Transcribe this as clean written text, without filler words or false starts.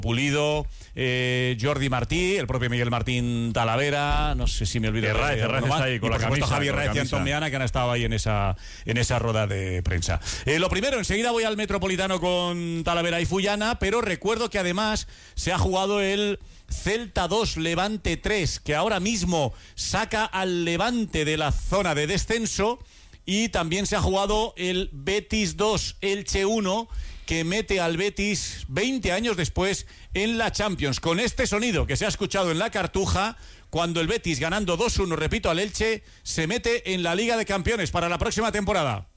Pulido, Jordi Martí, el propio Miguel Martín Talavera, no sé si me olvido. Herráez está ahí con y la por supuesto camisa, Javier con la Raez y camisa. Antón Meana, que han estado ahí en esa rueda de prensa. Lo primero, enseguida voy al Metropolitano con Talavera y Fullana, pero recuerdo que además se ha jugado el Celta 2, Levante 3, que ahora mismo saca al Levante de la zona de descenso, y también se ha jugado el Betis 2, Elche 1, que mete al Betis 20 años después en la Champions, con este sonido que se ha escuchado en la Cartuja cuando el Betis, ganando 2-1, repito, al Elche, se mete en la Liga de Campeones para la próxima temporada.